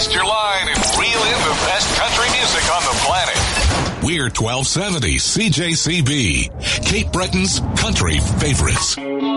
Cast your line and reel in the best country music on the planet. We're 1270 CJCB, Cape Breton's country favorites.